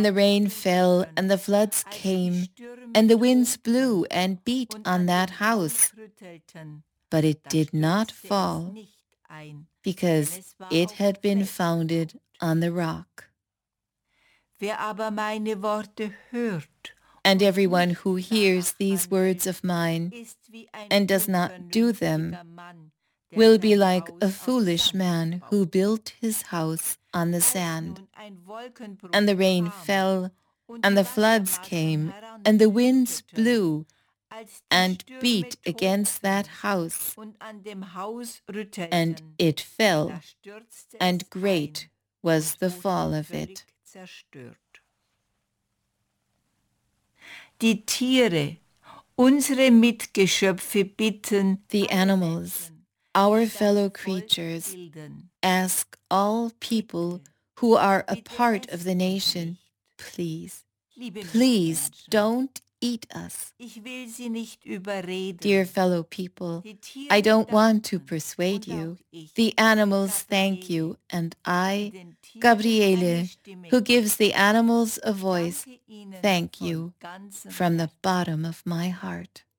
The rain fell, and the floods came, and the winds blew and beat on that house, but it did not fall, because it had been founded on the rock. And everyone who hears these words of mine and does not do them will be like a foolish man who built his house on the sand. And the rain fell, and the floods came, and the winds blew and beat against that house, and it fell, and great was the fall of it. Die Tiere, unsere Mitgeschöpfe bitten, The animals, our fellow creatures, ask all people who are a part of the nation, please, please don't eat us. Dear fellow people, I don't want to persuade you. The animals thank you, and I, Gabriele, who gives the animals a voice, thank you from the bottom of my heart.